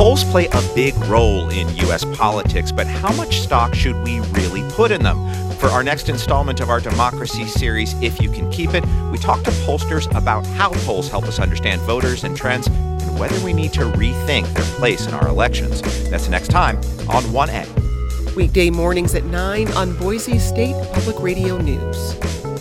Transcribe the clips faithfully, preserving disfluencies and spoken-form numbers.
Polls play a big role in U S politics, but how much stock should we really put in them? For our next installment of our Democracy series, If You Can Keep It, we talk to pollsters about how polls help us understand voters and trends and whether we need to rethink their place in our elections. That's next time on one A. Weekday mornings at nine on Boise State Public Radio News.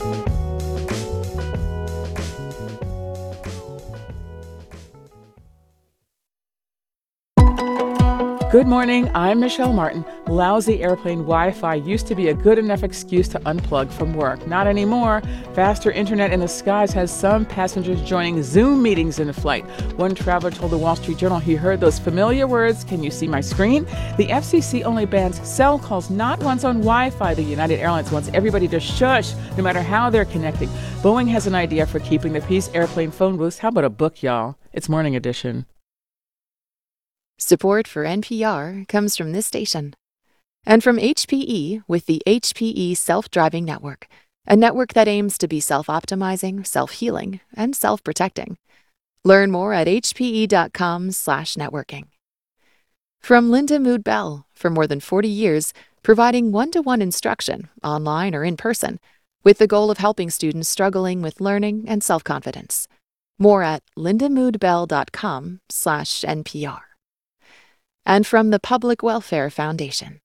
Good morning, I'm Michelle Martin. Lousy airplane Wi-Fi used to be a good enough excuse to unplug from work. Not anymore. Faster internet in the skies has some passengers joining Zoom meetings in flight. One traveler told the Wall Street Journal he heard those familiar words, "Can you see my screen?" The F C C only bans cell calls, not ones on Wi-Fi. The United Airlines wants everybody to shush, no matter how they're connecting. Boeing has an idea for keeping the peace. Airplane phone booths. How about a book, y'all? It's Morning Edition. Support for N P R comes from this station. And from H P E with the H P E Self-Driving Network, a network that aims to be self-optimizing, self-healing, and self-protecting. Learn more at hpe.com slash networking. From Linda Mood Bell, for more than forty years, providing one-to-one instruction, online or in person, with the goal of helping students struggling with learning and self-confidence. More at lindamoodbell.com slash NPR. And from the Public Welfare Foundation.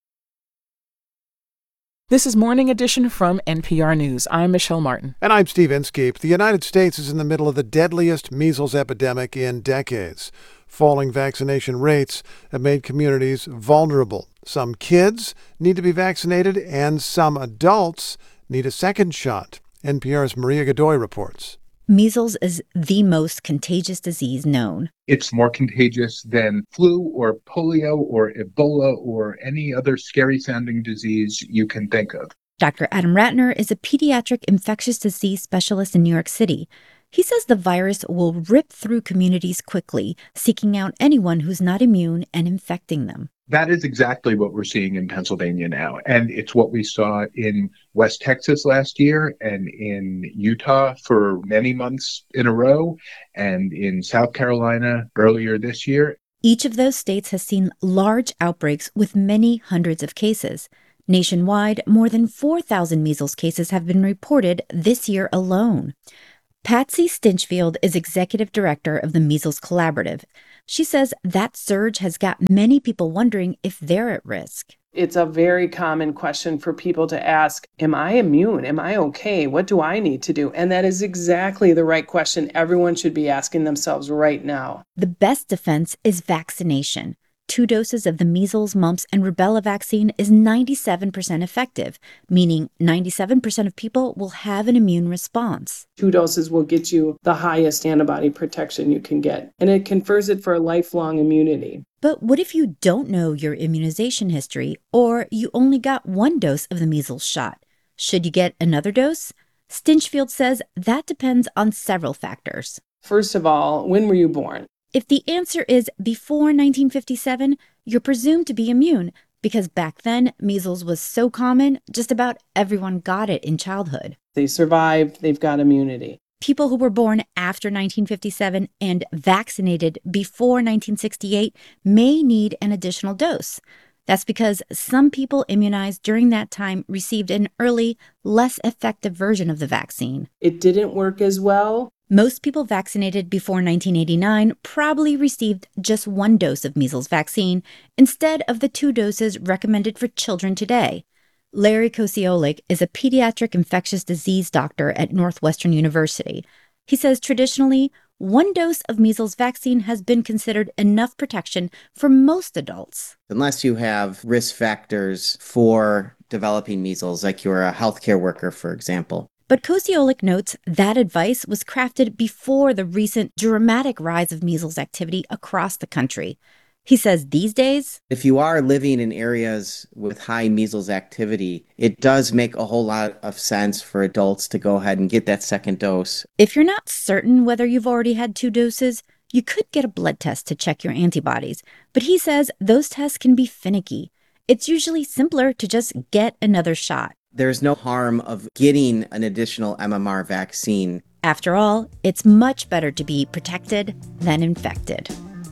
This is Morning Edition from N P R News. I'm Michelle Martin. And I'm Steve Inskeep. The United States is in the middle of the deadliest measles epidemic in decades. Falling vaccination rates have made communities vulnerable. Some kids need to be vaccinated, and some adults need a second shot. N P R's Maria Godoy reports. Measles is the most contagious disease known. It's more contagious than flu or polio or Ebola or any other scary-sounding disease you can think of. Doctor Adam Ratner is a pediatric infectious disease specialist in New York City. He says the virus will rip through communities quickly, seeking out anyone who's not immune and infecting them. That is exactly what we're seeing in Pennsylvania now. And it's what we saw in West Texas last year and in Utah for many months in a row and in South Carolina earlier this year. Each of those states has seen large outbreaks with many hundreds of cases. Nationwide, more than four thousand measles cases have been reported this year alone. Patsy Stinchfield is executive director of the Measles Collaborative. She says that surge has got many people wondering if they're at risk. It's a very common question for people to ask, am I immune? Am I okay? What do I need to do? And that is exactly the right question everyone should be asking themselves right now. The best defense is vaccination. Two doses of the measles, mumps, and rubella vaccine is ninety-seven percent effective, meaning ninety-seven percent of people will have an immune response. Two doses will get you the highest antibody protection you can get, and it confers it for a lifelong immunity. But what if you don't know your immunization history, or you only got one dose of the measles shot? Should you get another dose? Stinchfield says that depends on several factors. First of all, when were you born? If the answer is before nineteen fifty-seven, you're presumed to be immune because back then, measles was so common, just about everyone got it in childhood. They survived, they've got immunity. People who were born after nineteen fifty-seven and vaccinated before nineteen sixty-eight may need an additional dose. That's because some people immunized during that time received an early, less effective version of the vaccine. It didn't work as well. Most people vaccinated before nineteen eighty-nine probably received just one dose of measles vaccine instead of the two doses recommended for children today. Larry Kosiolik is a pediatric infectious disease doctor at Northwestern University. He says traditionally, one dose of measles vaccine has been considered enough protection for most adults. Unless you have risk factors for developing measles, like you're a healthcare worker, for example. But Kosiolik notes that advice was crafted before the recent dramatic rise of measles activity across the country. He says these days, if you are living in areas with high measles activity, it does make a whole lot of sense for adults to go ahead and get that second dose. If you're not certain whether you've already had two doses, you could get a blood test to check your antibodies. But he says those tests can be finicky. It's usually simpler to just get another shot. There's no harm of getting an additional M M R vaccine. After all, it's much better to be protected than infected.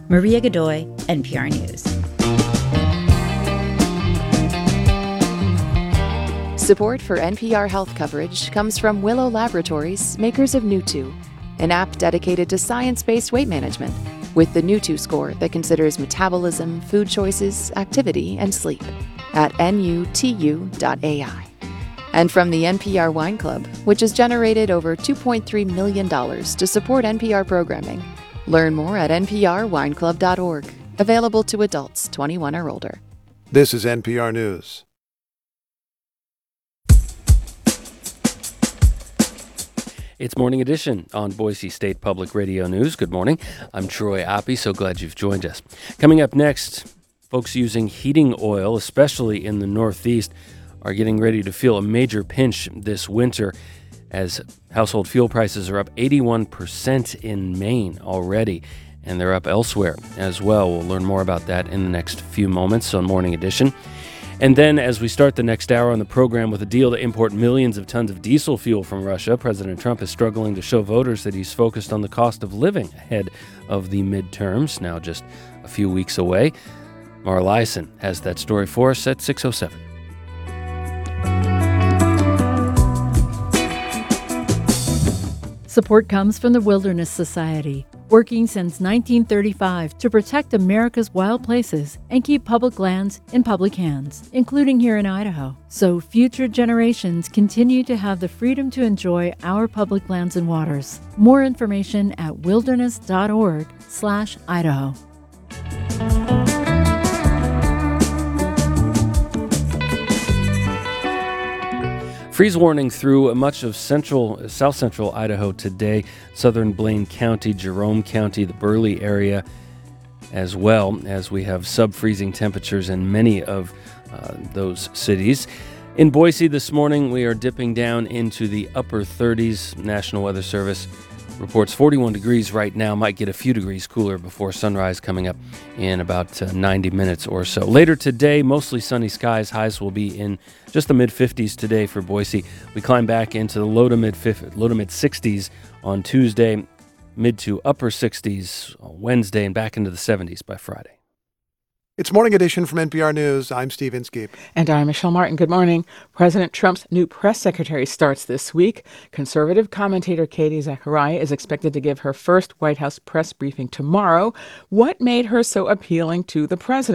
Maria Godoy, N P R News. Support for N P R health coverage comes from Willow Laboratories, makers of Nutu, an app dedicated to science-based weight management, with the Nutu score that considers metabolism, food choices, activity, and sleep at N U T U dot A I. And from the N P R Wine Club, which has generated over two point three million dollars to support N P R programming. Learn more at N P R wine club dot org. Available to adults twenty-one or older. This is N P R News. It's Morning Edition on Boise State Public Radio News. Good morning. I'm Troy Oppie. So glad you've joined us. Coming up next, folks using heating oil, especially in the Northeast, are getting ready to feel a major pinch this winter as household fuel prices are up eighty-one percent in Maine already, and they're up elsewhere as well. We'll learn more about that in the next few moments on Morning Edition. And then as we start the next hour on the program with a deal to import millions of tons of diesel fuel from Russia, President Trump is struggling to show voters that he's focused on the cost of living ahead of the midterms, now just a few weeks away. Mara Liasson has that story for us at six oh seven. Support comes from the Wilderness Society, working since nineteen thirty-five to protect America's wild places and keep public lands in public hands, including here in Idaho, so future generations continue to have the freedom to enjoy our public lands and waters. More information at wilderness dot org slash Idaho. Freeze warning through much of central, south central Idaho today, southern Blaine County, Jerome County, the Burley area, as well as we have sub-freezing temperatures in many of uh, those cities. In Boise this morning, we are dipping down into the upper thirties. National Weather Service reports forty-one degrees right now, might get a few degrees cooler before sunrise coming up in about uh, ninety minutes or so. Later today, mostly sunny skies. Highs will be in just the mid-fifties today for Boise. We climb back into the low to mid low to mid-sixties on Tuesday, mid to upper sixties on Wednesday, and back into the seventies by Friday. It's Morning Edition from N P R News. I'm Steve Inskeep. And I'm Michelle Martin. Good morning. President Trump's new press secretary starts this week. Conservative commentator Katie Zachariah is expected to give her first White House press briefing tomorrow. What made her so appealing to the president?